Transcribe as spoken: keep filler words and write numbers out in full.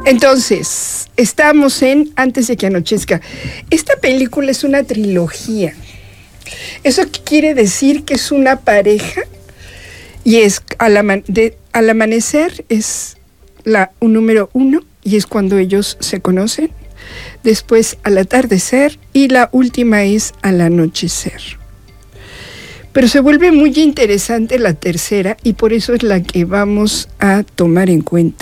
Entonces, estamos en Antes de que anochezca. Esta película es una trilogía. Eso quiere decir que es una pareja y es al, ama- de, al amanecer es la un número uno y es cuando ellos se conocen. Después al atardecer y la última es al anochecer. Pero se vuelve muy interesante la tercera y por eso es la que vamos a tomar en cuenta.